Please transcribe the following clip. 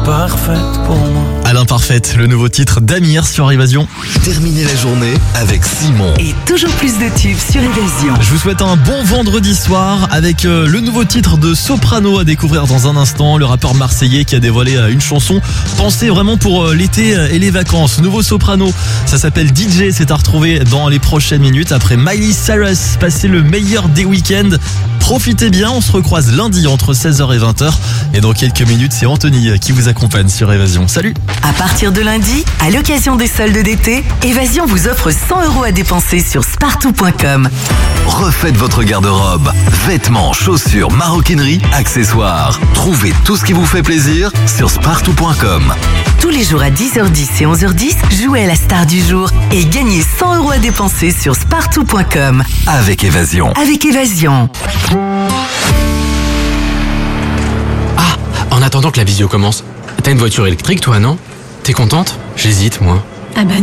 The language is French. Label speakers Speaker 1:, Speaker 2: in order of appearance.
Speaker 1: parfaite pour moi.
Speaker 2: À l'imparfaite, le nouveau titre d'Amir sur Évasion.
Speaker 3: Terminez la journée avec Simon.
Speaker 4: Et toujours plus de tubes sur Évasion.
Speaker 2: Je vous souhaite un bon vendredi soir avec le nouveau titre de Soprano à découvrir dans un instant. Le rappeur marseillais qui a dévoilé une chanson pensée vraiment pour l'été et les vacances. Nouveau Soprano, ça s'appelle DJ, c'est à retrouver dans les prochaines minutes. Après Miley Cyrus, passez le meilleur des week-ends. Profitez bien, on se recroise lundi entre 16h et 20h. Et dans quelques minutes, c'est Anthony qui vous accompagne sur Évasion. Salut!
Speaker 4: À partir de lundi, à l'occasion des soldes d'été, Évasion vous offre 100 € à dépenser sur spartou.com.
Speaker 3: Refaites votre garde-robe. Vêtements, chaussures, maroquinerie, accessoires. Trouvez tout ce qui vous fait plaisir sur spartou.com.
Speaker 4: Tous les jours à 10h10 et 11h10, jouez à la star du jour et gagnez 100 € à dépenser sur spartou.com.
Speaker 3: Avec Évasion.
Speaker 4: Avec Évasion.
Speaker 5: Ah, en attendant que la visio commence, t'as une voiture électrique toi, non? T'es contente? J'hésite, moi.
Speaker 6: Ah bah